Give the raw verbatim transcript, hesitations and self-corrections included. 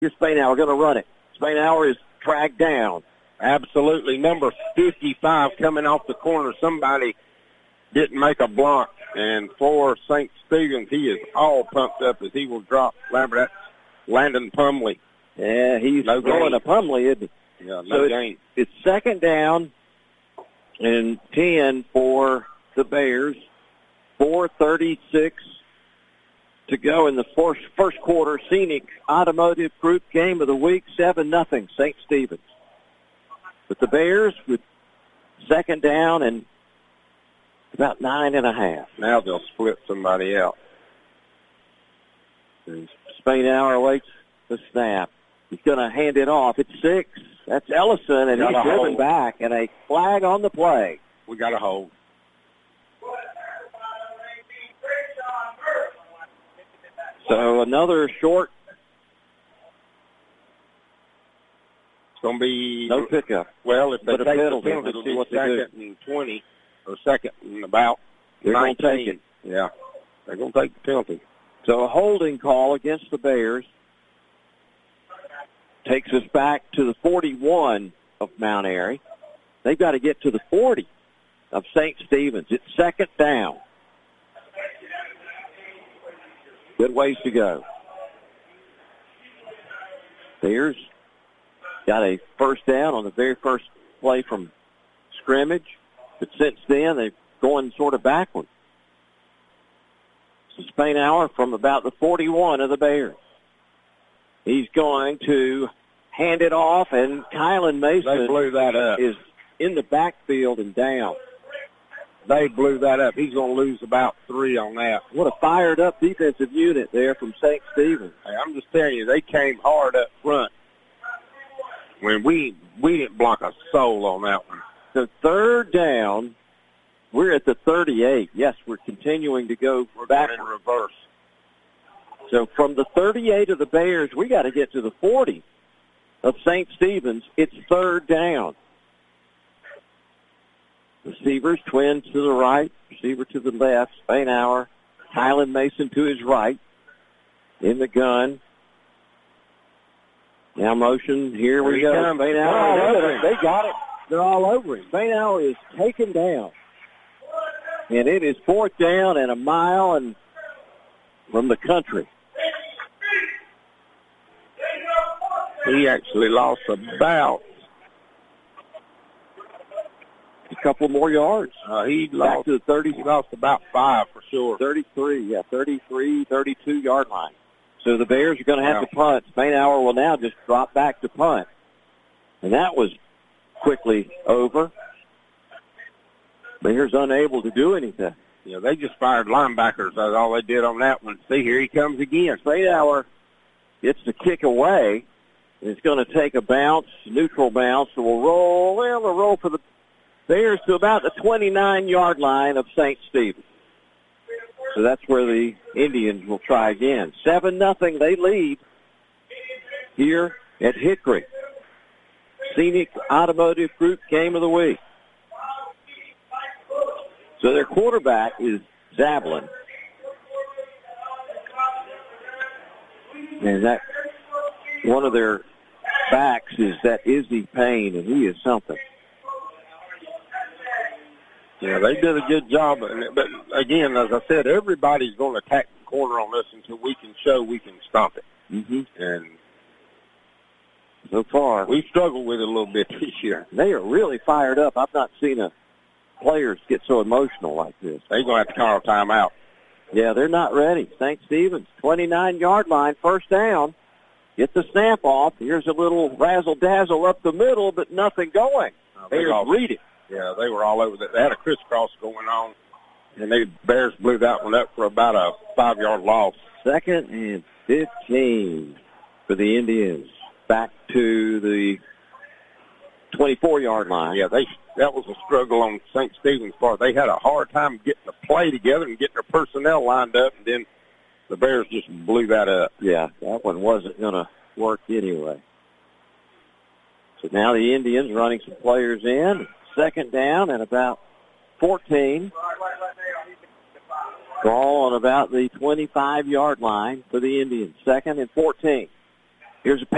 Here's Spainhour going to run it. Spainhour is dragged down. Absolutely. Number fifty-five coming off the corner. Somebody didn't make a block. And for Saint Stephen's, he is all pumped up as he will drop Lambert. That's Landon Pumley. Yeah, he's no going to Pumley, isn't he? Yeah, no so gain. It's, it's second down and ten for the Bears. four thirty-six to go in the first, first quarter. Scenic Automotive Group game of the week, seven nothing Saint Stephen's. But the Bears with second down and about nine and a half. Now they'll split somebody out. Spainhour awaits the snap. He's going to hand it off. It's six. That's Ellison, and he's driven back, and a flag on the play. We got a hold. So another short. It's going to be no pickup. Well, if they but take the penalty, it'll be second and twenty, or second and about They're nineteen. Gonna take it. Yeah, they're going to take the penalty. So a holding call against the Bears takes us back to the forty-one of Mount Airy. They've got to get to the forty of Saint Stephen's. It's second down. Good ways to go. Bears got a first down on the very first play from scrimmage, but since then they've gone sort of backward. So Spainhour from about the forty-one of the Bears. He's going to hand it off, and Kylan Mason they blew that up. is in the backfield and down. They blew that up. He's going to lose about three on that. What a fired-up defensive unit there from Saint Stephen's. Hey, I'm just telling you, they came hard up front. When we we didn't block a soul on that one. So third down, we're at the thirty-eight. Yes, we're continuing to go we're back in reverse. So from the thirty-eight of the Bears, we got to get to the forty of Saint Stephen's. It's third down. Receivers, twins to the right, receiver to the left. Spainhour, Kylan Mason to his right. In the gun. Now motion, here we go. Spainhour, they got it. They're all over him. Spainhour is taken down. And it is fourth down and a mile and from the country. He actually lost about a couple more yards. Uh, he Back lost to the thirty. He lost about five for sure. thirty-three, yeah, thirty-three, thirty-two yard line. So the Bears are going to have yeah. to punt. Spainhour will now just drop back to punt. And that was quickly over. Bears unable to do anything. Yeah, they just fired linebackers. That's all they did on that one. See, here he comes again. Spainhour gets the kick away. It's going to take a bounce, neutral bounce, so we'll roll. Well, we'll roll for the Bears to about the twenty-nine yard line of Saint Stephen's. So that's where the Indians will try again. seven nothing, they lead here at Hickory. Scenic Automotive Group game of the week. So their quarterback is Zablin. And that one of their backs is that Izzy Payne, and he is something. Yeah, they did a good job. But, again, as I said, everybody's going to attack the corner on this until we can show we can stop it. Mm-hmm. And so far, we've struggled with it a little bit this year. They are really fired up. I've not seen a players get so emotional like this. They're going to have to call a timeout. Yeah, they're not ready. Saint Stephen's, twenty-nine yard line, first down. Get the snap off. Here's a little razzle-dazzle up the middle, but nothing going. Uh, they Bears read it. Yeah, they were all over that. They had a crisscross going on, and they Bears blew that one up for about a five-yard loss. Second and fifteen for the Indians. Back to the twenty-four yard line. Yeah, they that was a struggle on Saint Stephen's part. They had a hard time getting the play together and getting their personnel lined up, and then the Bears just blew that up. Yeah, that one wasn't going to work anyway. So now the Indians running some players in. Second down and about fourteen. Ball on about the twenty-five yard line for the Indians. Second and fourteen. Here's a pass.